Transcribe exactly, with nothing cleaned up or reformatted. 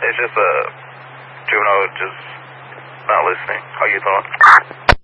It's just a juvenile just not listening. How you thought?